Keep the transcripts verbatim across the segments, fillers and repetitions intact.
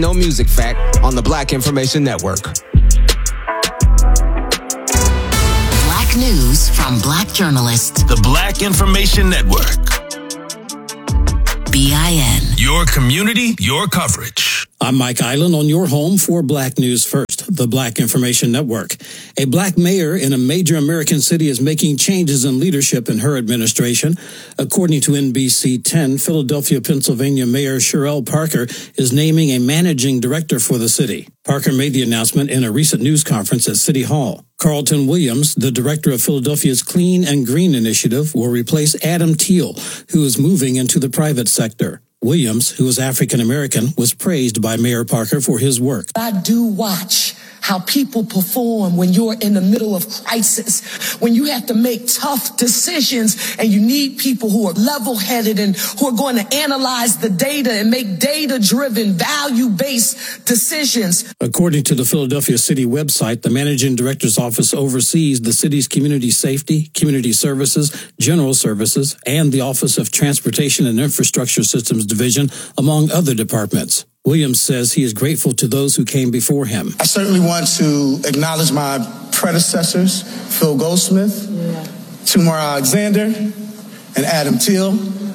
No Music Fact on the Black Information Network. Black news from Black journalists. The Black Information Network. B I N. Your community, your coverage. I'm Mike Island on your home for Black News First, the Black Information Network. A black mayor in a major American city is making changes in leadership in her administration. According to N B C ten, Philadelphia, Pennsylvania Mayor Cherelle Parker is naming a managing director for the city. Parker made the announcement in a recent news conference at City Hall. Carlton Williams, the director of Philadelphia's Clean and Green Initiative, will replace Adam Teal, who is moving into the private sector. Williams, who is African-American, was praised by Mayor Parker for his work. I do watch how people perform when you're in the middle of crisis, when you have to make tough decisions and you need people who are level-headed and who are going to analyze the data and make data-driven, value-based decisions. According to the Philadelphia City website, the managing director's office oversees the city's community safety, community services, general services, and the Office of Transportation and Infrastructure Systems Division, among other departments. Williams says he is grateful to those who came before him. I certainly want to acknowledge my predecessors, Phil Goldsmith, yeah. Tumar Alexander, and Adam Teal.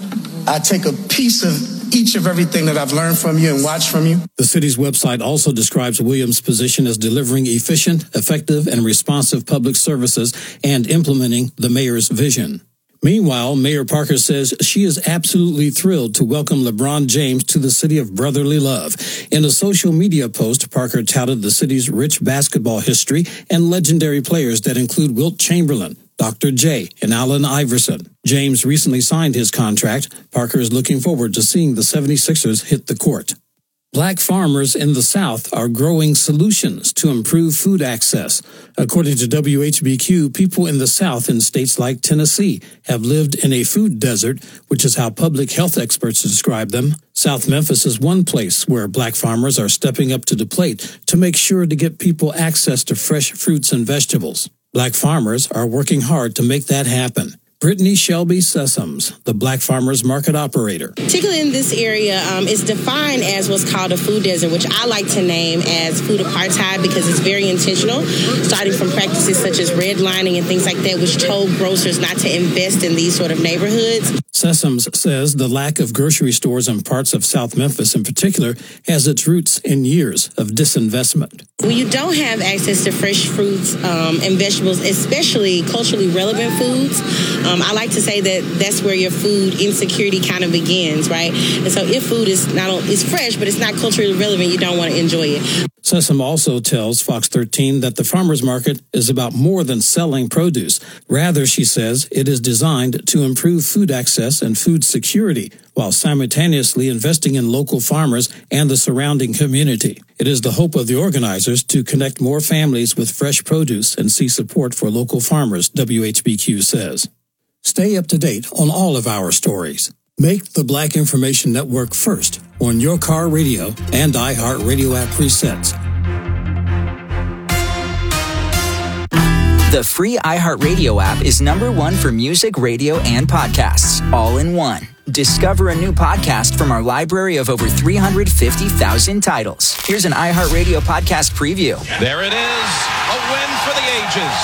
I take a piece of each of everything that I've learned from you and watched from you. The city's website also describes Williams' position as delivering efficient, effective, and responsive public services and implementing the mayor's vision. Meanwhile, Mayor Parker says she is absolutely thrilled to welcome LeBron James to the city of brotherly love. In a social media post, Parker touted the city's rich basketball history and legendary players that include Wilt Chamberlain, Doctor J, and Allen Iverson. James recently signed his contract. Parker is looking forward to seeing the seventy-sixers hit the court. Black farmers in the South are growing solutions to improve food access. According to W H B Q, people in the South in states like Tennessee have lived in a food desert, which is how public health experts describe them. South Memphis is one place where black farmers are stepping up to the plate to make sure to get people access to fresh fruits and vegetables. Black farmers are working hard to make that happen. Brittany Shelby Sessoms, the Black Farmers Market operator. Particularly in this area, um, it's defined as what's called a food desert, which I like to name as food apartheid because it's very intentional, starting from practices such as redlining and things like that, which told grocers not to invest in these sort of neighborhoods. Sessoms says the lack of grocery stores in parts of South Memphis in particular has its roots in years of disinvestment. When you don't have access to fresh fruits um, and vegetables, especially culturally relevant foods, Um, I like to say that that's where your food insecurity kind of begins, right? And so if food is not is fresh, but it's not culturally relevant, you don't want to enjoy it. Sessom also tells Fox thirteen that the farmers market is about more than selling produce. Rather, she says, it is designed to improve food access and food security while simultaneously investing in local farmers and the surrounding community. It is the hope of the organizers to connect more families with fresh produce and see support for local farmers, W H B Q says. Stay up to date on all of our stories. Make the Black Information Network first on your car radio and iHeartRadio app presets. The free iHeartRadio app is number one for music, radio, and podcasts, all in one. Discover a new podcast from our library of over three hundred fifty thousand titles. Here's an iHeartRadio podcast preview. There it is, a win for the ages.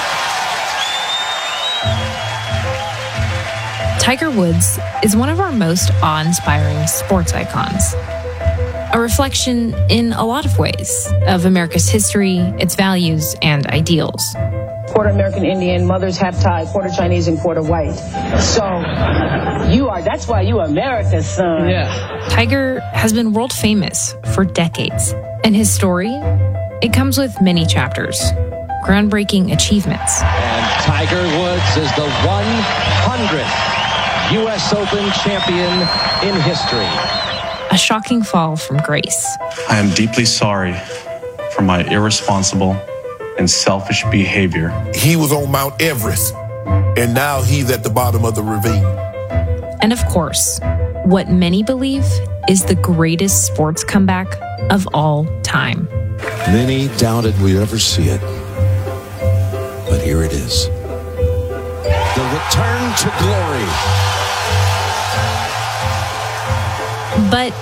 Tiger Woods is one of our most awe-inspiring sports icons. A reflection in a lot of ways of America's history, its values, and ideals. Quarter American Indian, mother's half Thai, quarter Chinese, and quarter white. So you are, that's why you are America's son. Yeah. Tiger has been world famous for decades. And his story, it comes with many chapters, groundbreaking achievements. And Tiger Woods is the one hundredth U S Open champion in history. A shocking fall from grace. I am deeply sorry for my irresponsible and selfish behavior. He was on Mount Everest, and now he's at the bottom of the ravine. And of course, what many believe is the greatest sports comeback of all time. Many doubted we'd ever see it, but here it is. The return to glory. But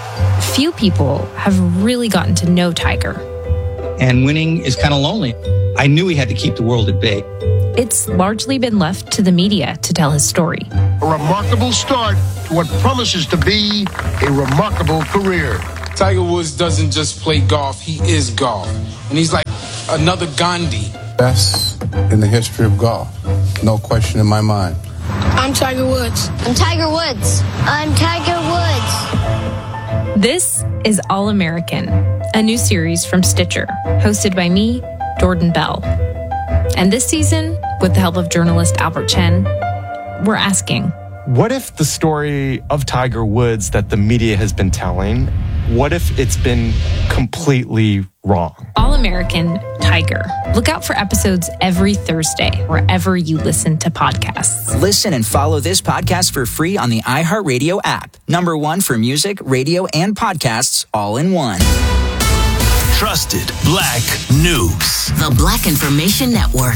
few people have really gotten to know Tiger. And winning is kind of lonely. I knew he had to keep the world at bay. It's largely been left to the media to tell his story. A remarkable start to what promises to be a remarkable career. Tiger Woods doesn't just play golf, he is golf. And he's like another Gandhi. Best in the history of golf. No question in my mind. I'm Tiger Woods. I'm Tiger Woods. I'm Tiger Woods. This is All American, a new series from Stitcher, hosted by me, Jordan Bell. And this season, with the help of journalist Albert Chen, we're asking, what if the story of Tiger Woods that the media has been telling, what if it's been completely wrong? All American Tiger. Look out for episodes every Thursday, wherever you listen to podcasts. Listen and follow this podcast for free on the iHeartRadio app. Number one for music, radio, and podcasts all in one. Trusted Black News. The Black Information Network.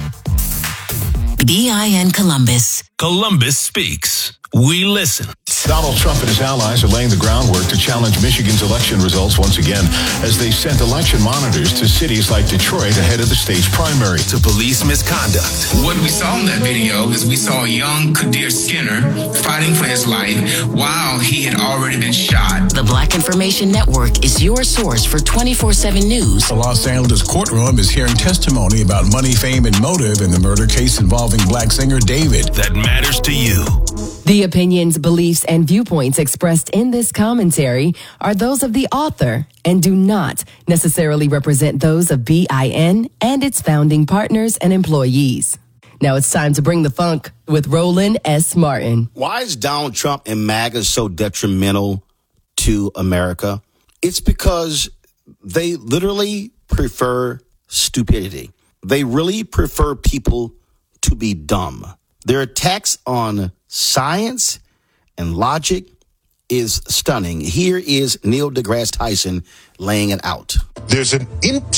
B I N Columbus. Columbus speaks. We listen. Donald Trump and his allies are laying the groundwork to challenge Michigan's election results once again as they sent election monitors to cities like Detroit ahead of the state's primary. To police misconduct. What we saw in that video is we saw a young Kadir Skinner fighting for his life while he had already been shot. The Black Information Network is your source for twenty-four seven news. The Los Angeles courtroom is hearing testimony about money, fame, and motive in the murder case involving Black singer David. That matters to you. The opinions, beliefs, and viewpoints expressed in this commentary are those of the author and do not necessarily represent those of B I N and its founding partners and employees. Now it's time to bring the funk with Roland S. Martin. Why is Donald Trump and MAGA so detrimental to America? It's because they literally prefer stupidity. They really prefer people to be dumb. Their attacks on science and logic is stunning. Here is Neil deGrasse Tyson laying it out. There's an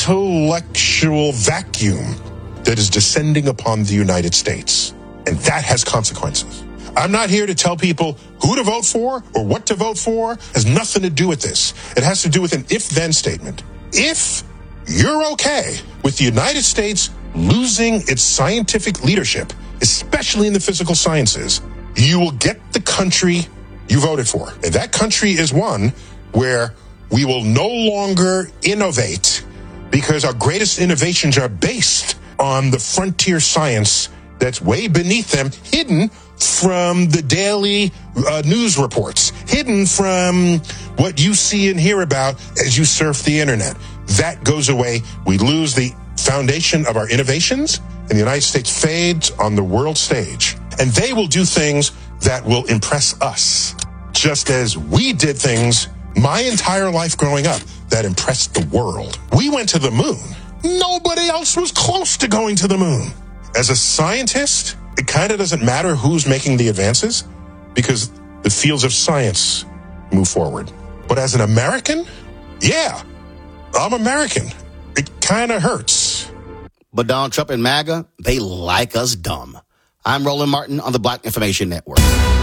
intellectual vacuum that is descending upon the United States, and that has consequences. I'm not here to tell people who to vote for or what to vote for. It has nothing to do with this. It has to do with an if-then statement. If you're okay with the United States losing its scientific leadership, especially in the physical sciences, you will get the country you voted for. And that country is one where we will no longer innovate because our greatest innovations are based on the frontier science that's way beneath them, hidden from the daily uh, news reports, hidden from what you see and hear about as you surf the internet. That goes away. We lose the foundation of our innovations, and the United States fades on the world stage. And they will do things that will impress us, just as we did things my entire life growing up that impressed the world. We went to the moon. Nobody else was close to going to the moon. As a scientist, it kind of doesn't matter who's making the advances because the fields of science move forward. But as an American, yeah, I'm American. It kind of hurts. But Donald Trump and MAGA, they like us dumb. I'm Roland Martin on the Black Information Network.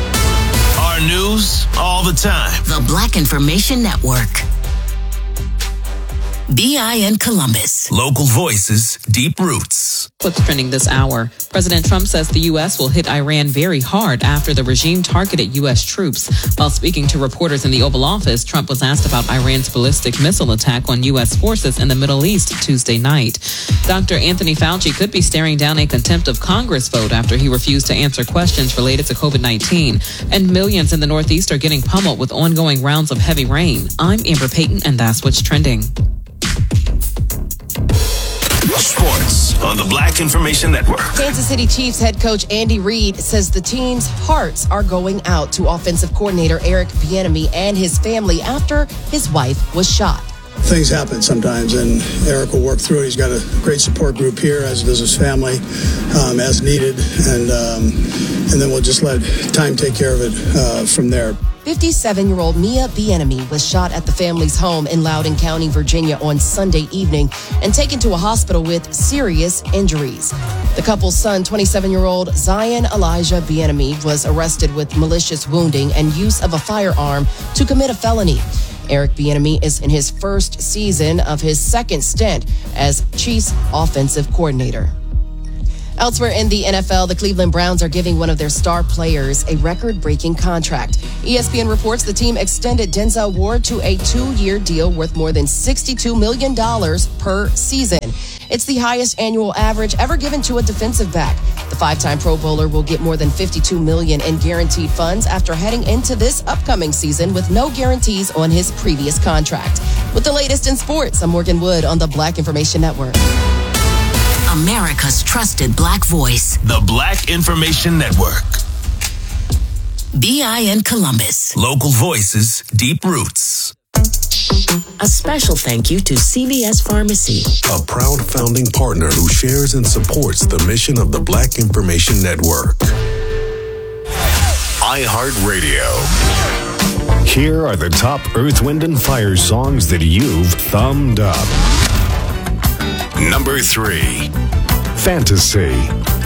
Our news all the time. The Black Information Network. B I N Columbus. Local voices, deep roots. What's trending this hour? President Trump says the U S will hit Iran very hard after the regime targeted U S troops. While speaking to reporters in the Oval Office, Trump was asked about Iran's ballistic missile attack on U S forces in the Middle East Tuesday night. Doctor Anthony Fauci could be staring down a contempt of Congress vote after he refused to answer questions related to COVID nineteen. And millions in the Northeast are getting pummeled with ongoing rounds of heavy rain. I'm Amber Payton, and that's what's trending. Sports on the Black Information Network. Kansas City Chiefs head coach Andy Reid says the team's hearts are going out to offensive coordinator Eric Bieniemy and his family after his wife was shot. Things happen sometimes, and Eric will work through it. He's got a great support group here, as does his family, um, as needed, and um, and then we'll just let time take care of it uh, from there. fifty-seven-year-old Mia Bieniemy was shot at the family's home in Loudoun County, Virginia on Sunday evening and taken to a hospital with serious injuries. The couple's son, twenty-seven-year-old Zion Elijah Bieniemy, was arrested with malicious wounding and use of a firearm to commit a felony. Eric Bieniemy is in his first season of his second stint as Chiefs offensive coordinator. Elsewhere in the N F L, the Cleveland Browns are giving one of their star players a record-breaking contract. E S P N reports the team extended Denzel Ward to a two-year deal worth more than sixty-two million dollars per season. It's the highest annual average ever given to a defensive back. The five-time Pro Bowler will get more than fifty-two million dollars in guaranteed funds after heading into this upcoming season with no guarantees on his previous contract. With the latest in sports, I'm Morgan Wood on the Black Information Network. America's trusted Black voice. The Black Information Network. B I N Columbus. Local voices, deep roots. A special thank you to C V S Pharmacy, a proud founding partner who shares and supports the mission of the Black Information Network. iHeartRadio. Here are the top Earth, Wind, and Fire songs that you've thumbed up. Number three, Fantasy.